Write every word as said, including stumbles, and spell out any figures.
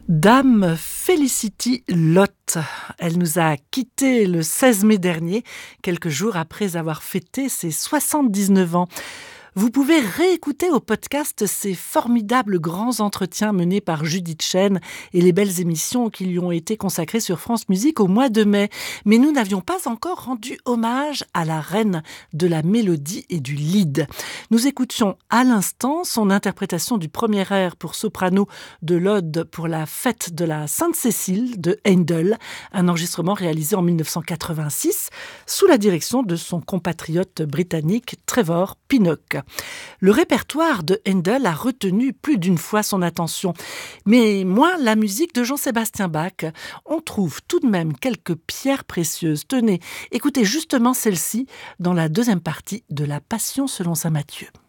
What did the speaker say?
Dame Felicity Lott, elle nous a quittés le seize mai dernier, quelques jours après avoir fêté ses soixante-dix-neuf ans. Vous pouvez réécouter au podcast ces formidables grands entretiens menés par Judith Chêne et les belles émissions qui lui ont été consacrées sur France Musique au mois de mai. Mais nous n'avions pas encore rendu hommage à la reine de la mélodie et du lead. Nous écoutions à l'instant son interprétation du premier air pour soprano de l'Ode pour la fête de la Sainte-Cécile de Handel, un enregistrement réalisé en dix-neuf cent quatre-vingt-six sous la direction de son compatriote britannique Trevor Pinnock. Le répertoire de Handel a retenu plus d'une fois son attention, mais moins la musique de Jean-Sébastien Bach. On trouve tout de même quelques pierres précieuses. Tenez, écoutez justement celle-ci dans la deuxième partie de La Passion selon saint Matthieu.